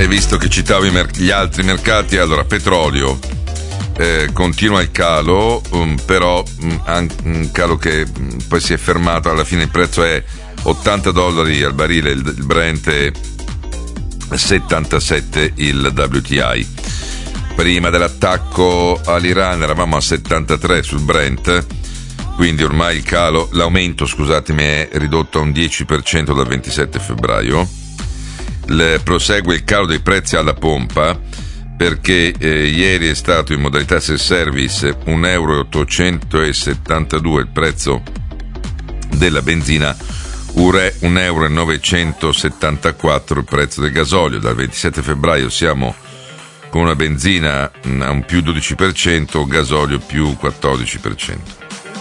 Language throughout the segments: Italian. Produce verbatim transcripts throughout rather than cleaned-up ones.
E visto che citavo i mer- gli altri mercati, allora petrolio eh, continua il calo, um, però um, anche un calo che um, poi si è fermato, alla fine il prezzo è ottanta dollari al barile, il, il Brent è settantasette il W T I. Prima dell'attacco all'Iran eravamo a settantatré sul Brent, quindi ormai il calo, l'aumento scusatemi, è ridotto a un dieci per cento dal ventisette febbraio. Le, prosegue il calo dei prezzi alla pompa, perché eh, ieri è stato in modalità self-service un euro e ottocentosettantadue il prezzo della benzina, un euro e novecentosettantaquattro il prezzo del gasolio. Dal ventisette febbraio siamo con una benzina a un più dodici per cento, gasolio più quattordici per cento.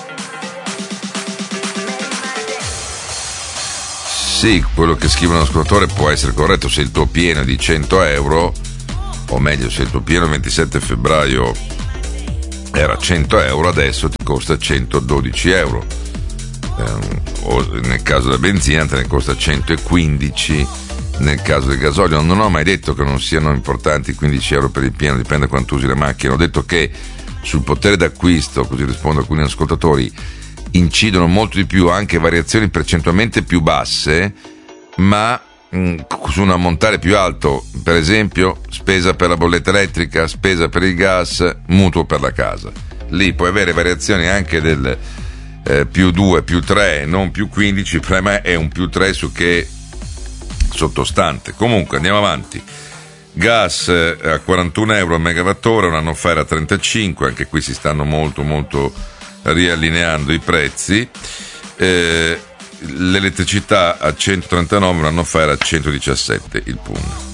Sì, quello che scrive un ascoltatore può essere corretto: se il tuo pieno è di cento euro, o meglio, se il tuo pieno il ventisette febbraio era cento euro, adesso ti costa centododici euro. Eh, o nel caso della benzina te ne costa centoquindici nel caso del gasolio. Non ho mai detto che non siano importanti quindici euro per il pieno, dipende quanto usi le macchine. Ho detto che sul potere d'acquisto, così rispondo a alcuni ascoltatori, incidono molto di più anche variazioni percentualmente più basse, ma mh, su un ammontare più alto, per esempio spesa per la bolletta elettrica, spesa per il gas, mutuo per la casa. Lì puoi avere variazioni anche del eh, più due, più tre, non più quindici, il problema è un più tre su che sottostante. Comunque andiamo avanti. Gas eh, a quarantuno euro a megawattora, un anno fa era trentacinque, anche qui si stanno molto molto riallineando i prezzi. Eh, l'elettricità a centotrentanove, un anno fa era centodiciassette il P U N.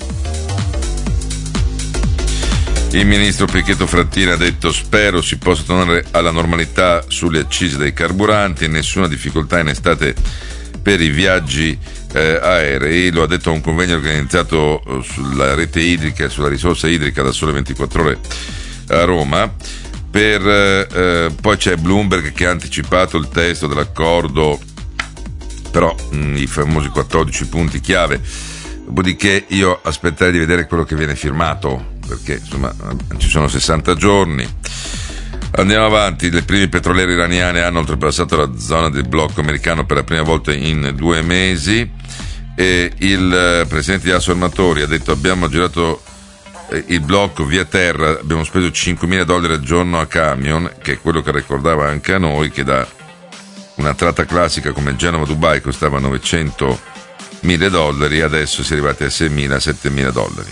Il ministro Pichetto Frattini ha detto: spero si possa tornare alla normalità sulle accise dei carburanti, nessuna difficoltà in estate per i viaggi eh, aerei. Lo ha detto a un convegno organizzato eh, sulla rete idrica e sulla risorsa idrica da Sole ventiquattro Ore a Roma. Per, eh, poi c'è Bloomberg che ha anticipato il testo dell'accordo, però mh, i famosi quattordici punti chiave. Dopodiché io aspetterei di vedere quello che viene firmato, perché insomma ci sono sessanta giorni. Andiamo avanti. Le prime petroliere iraniane hanno oltrepassato la zona del blocco americano per la prima volta in due mesi e il presidente di Assoarmatori ha detto: abbiamo girato il blocco via terra, abbiamo speso cinquemila dollari al giorno a camion, che è quello che ricordava anche a noi, che da una tratta classica come Genova-Dubai costava novecentomila dollari, adesso si è arrivati a seimila settemila dollari.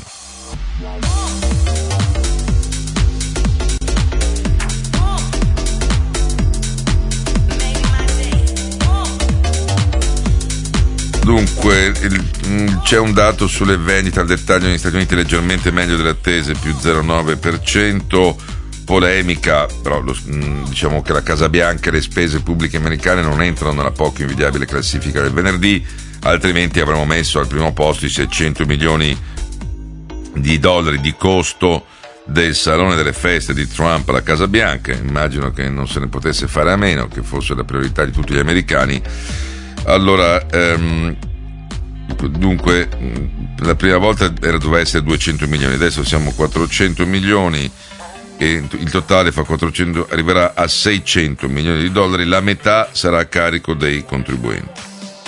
Dunque, il, c'è un dato sulle vendite al dettaglio negli Stati Uniti leggermente meglio delle attese, più zero virgola nove per cento. Polemica, però lo, diciamo che la Casa Bianca e le spese pubbliche americane non entrano nella poco invidiabile classifica del venerdì, altrimenti avremmo messo al primo posto i seicento milioni di dollari di costo del salone delle feste di Trump alla Casa Bianca. Immagino che non se ne potesse fare a meno, che fosse la priorità di tutti gli americani. Allora, ehm, dunque, la prima volta era, doveva essere duecento milioni, adesso siamo quattrocento milioni e il totale fa quattrocento, arriverà a seicento milioni di dollari, la metà sarà a carico dei contribuenti.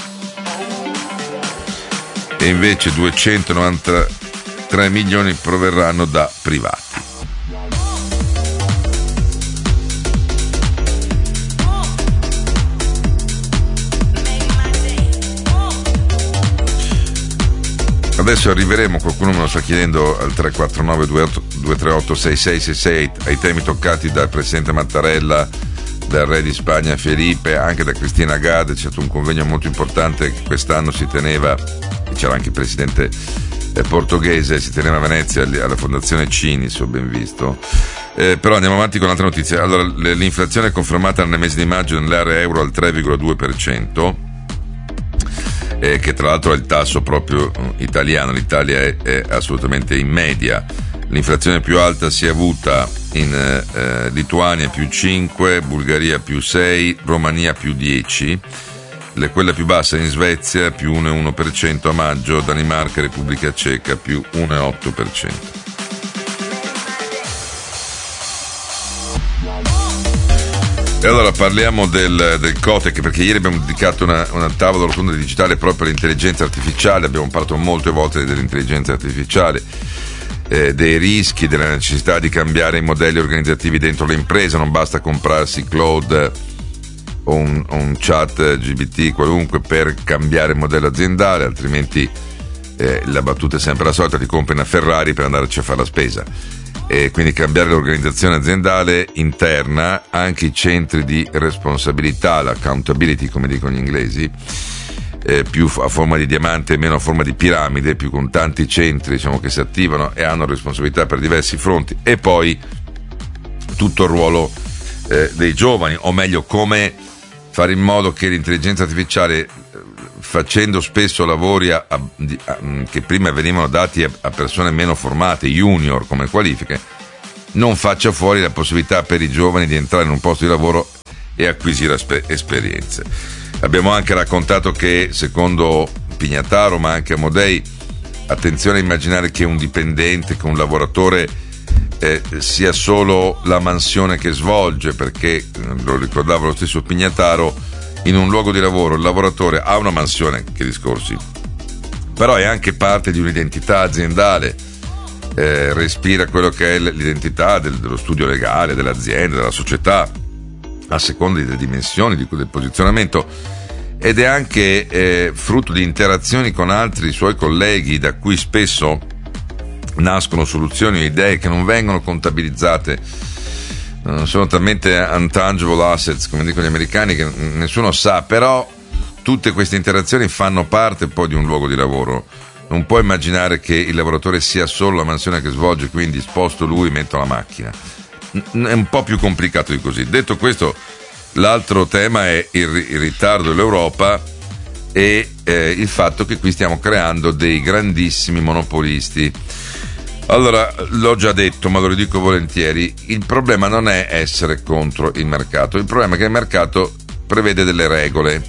E invece duecentonovantatré milioni proverranno da privati. Adesso arriveremo, qualcuno me lo sta chiedendo, al tre quattro nove due tre otto sei sei sei sei ai temi toccati dal presidente Mattarella, dal re di Spagna Felipe, anche da Cristina Lagarde. C'è stato un convegno molto importante che quest'anno si teneva, c'era anche il presidente eh, portoghese, si teneva a Venezia alla Fondazione Cini, se ho ben visto. Eh, però andiamo avanti con un'altra notizia. Allora, l'inflazione è confermata nel mese di maggio nell'area euro al tre virgola due per cento. Eh, che tra l'altro è il tasso proprio italiano. L'Italia è, è assolutamente in media. L'inflazione più alta si è avuta in eh, Lituania più cinque, Bulgaria più sei, Romania più dieci. le, quella più bassa in Svezia più uno virgola uno per cento a maggio, Danimarca e Repubblica Ceca più uno virgola otto per cento. E allora parliamo del, del Cotec, perché ieri abbiamo dedicato una, una tavola rotonda digitale proprio all'intelligenza artificiale, abbiamo parlato molte volte dell'intelligenza artificiale, eh, dei rischi, della necessità di cambiare i modelli organizzativi dentro le imprese. Non basta comprarsi Claude o un, o un chat G P T qualunque per cambiare il modello aziendale, altrimenti eh, la battuta è sempre la solita: ti compri una Ferrari per andarci a fare la spesa. E quindi cambiare l'organizzazione aziendale interna, anche i centri di responsabilità, l'accountability come dicono gli inglesi, eh, più a forma di diamante e meno a forma di piramide, più con tanti centri, diciamo, che si attivano e hanno responsabilità per diversi fronti, e poi tutto il ruolo eh, dei giovani, o meglio come fare in modo che l'intelligenza artificiale, facendo spesso lavori a, a, a, che prima venivano dati a, a persone meno formate, junior come qualifiche, non faccia fuori la possibilità per i giovani di entrare in un posto di lavoro e acquisire esper- esperienze. Abbiamo anche raccontato che, secondo Pignataro ma anche Amodei, attenzione a immaginare che un dipendente, che un lavoratore eh, sia solo la mansione che svolge, perché, lo ricordava lo stesso Pignataro, in un luogo di lavoro il lavoratore ha una mansione, che discorsi, però è anche parte di un'identità aziendale, eh, respira quello che è l'identità del, dello studio legale, dell'azienda, della società, a seconda delle dimensioni, di, del posizionamento, ed è anche eh, frutto di interazioni con altri suoi colleghi, da cui spesso nascono soluzioni e idee che non vengono contabilizzate. Sono talmente intangible assets, come dicono gli americani, che nessuno sa, però tutte queste interazioni fanno parte poi di un luogo di lavoro. Non puoi immaginare che il lavoratore sia solo la mansione che svolge, quindi sposto lui, metto la macchina. È un po' più complicato di così. Detto questo, l'altro tema è il, il ritardo dell'Europa e eh, il fatto che qui stiamo creando dei grandissimi monopolisti. Allora, l'ho già detto, ma lo ridico volentieri, il problema non è essere contro il mercato, il problema è che il mercato prevede delle regole,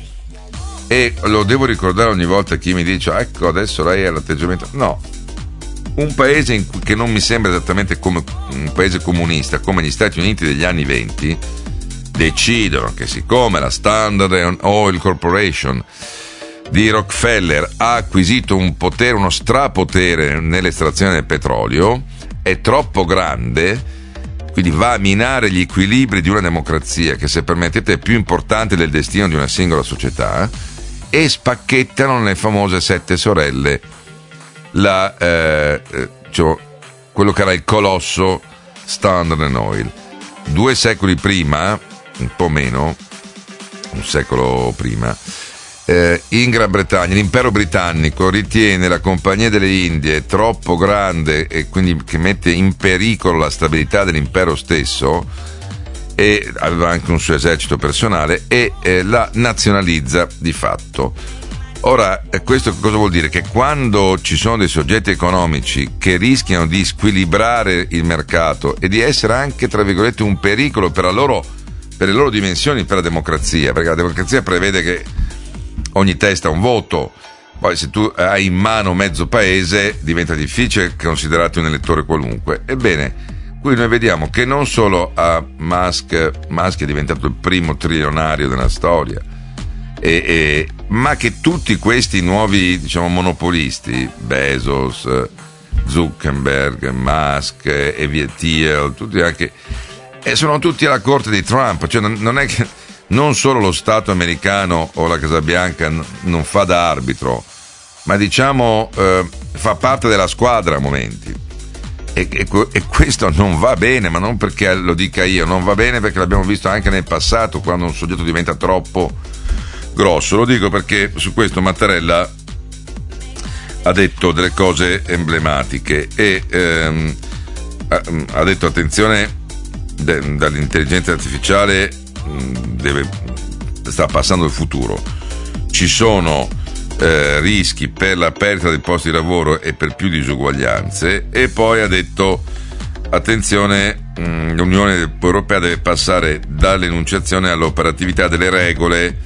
e lo devo ricordare ogni volta a chi mi dice: ecco, adesso lei ha l'atteggiamento. No, un paese in cui, che non mi sembra esattamente come un paese comunista, come gli Stati Uniti degli anni venti, decidono che, siccome la Standard Oil Corporation di Rockefeller ha acquisito un potere, uno strapotere nell'estrazione del petrolio, è troppo grande, quindi va a minare gli equilibri di una democrazia che, se permettete, è più importante del destino di una singola società, e spacchettano le famose sette sorelle, la, eh, cioè, quello che era il colosso Standard Oil. Due secoli prima, un po' meno, un secolo prima, Eh, in Gran Bretagna l'impero britannico ritiene la Compagnia delle Indie troppo grande, e quindi che mette in pericolo la stabilità dell'impero stesso, e aveva anche un suo esercito personale, e eh, la nazionalizza di fatto. Ora, eh, questo cosa vuol dire? Che quando ci sono dei soggetti economici che rischiano di squilibrare il mercato e di essere anche, tra virgolette, un pericolo per la loro, per le loro dimensioni, per la democrazia, perché la democrazia prevede che ogni testa ha un voto, poi se tu hai in mano mezzo paese diventa difficile considerarti un elettore qualunque. Ebbene, qui noi vediamo che non solo a Musk, Musk è diventato il primo trilionario della storia, e, e, ma che tutti questi nuovi, diciamo, monopolisti, Bezos, Zuckerberg, Musk, e via Thiel, tutti anche, e sono tutti alla corte di Trump. Cioè non, non è che non solo lo Stato americano o la Casa Bianca n- non fa da arbitro, ma diciamo eh, fa parte della squadra a momenti, e, e, e questo non va bene, ma non perché lo dica io, non va bene perché l'abbiamo visto anche nel passato, quando un soggetto diventa troppo grosso. Lo dico perché su questo Mattarella ha detto delle cose emblematiche, e ehm, ha, ha detto: attenzione, de- dall'intelligenza artificiale deve, sta passando il futuro, ci sono eh, rischi per la perdita dei posti di lavoro e per più disuguaglianze. E poi ha detto: attenzione, mh, l'Unione Europea deve passare dall'enunciazione all'operatività delle regole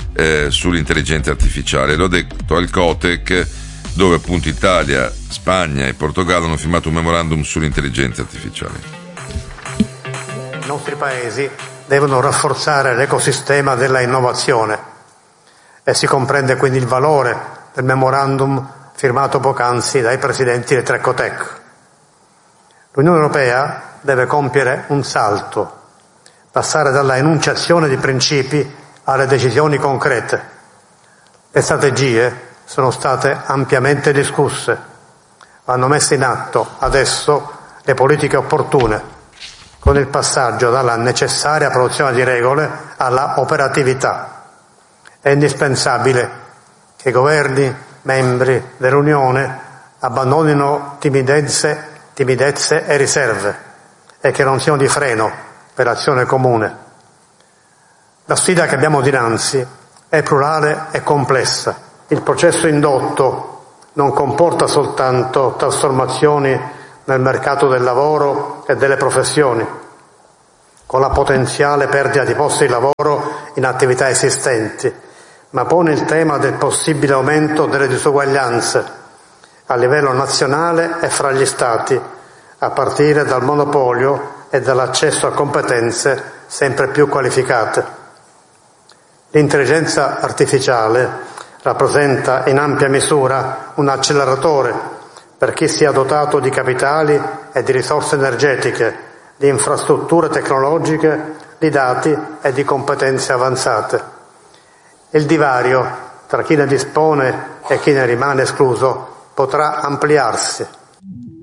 eh, sull'intelligenza artificiale. L'ho detto al Cotec, dove appunto Italia, Spagna e Portogallo hanno firmato un memorandum sull'intelligenza artificiale. I nostri paesi devono rafforzare l'ecosistema della innovazione e si comprende quindi il valore del memorandum firmato poc'anzi dai presidenti dei tre Cotec. L'Unione Europea deve compiere un salto, passare dalla enunciazione di principi alle decisioni concrete. Le strategie sono state ampiamente discusse, vanno messe in atto adesso le politiche opportune, con il passaggio dalla necessaria produzione di regole alla operatività. È indispensabile che i governi membri dell'Unione abbandonino timidezze, timidezze e riserve e che non siano di freno per l'azione comune. La sfida che abbiamo dinanzi è plurale e complessa. Il processo indotto non comporta soltanto trasformazioni nel mercato del lavoro e delle professioni, con la potenziale perdita di posti di lavoro in attività esistenti, ma pone il tema del possibile aumento delle disuguaglianze a livello nazionale e fra gli Stati, a partire dal monopolio e dall'accesso a competenze sempre più qualificate. L'intelligenza artificiale rappresenta in ampia misura un acceleratore per chi sia dotato di capitali e di risorse energetiche, di infrastrutture tecnologiche, di dati e di competenze avanzate. Il divario tra chi ne dispone e chi ne rimane escluso potrà ampliarsi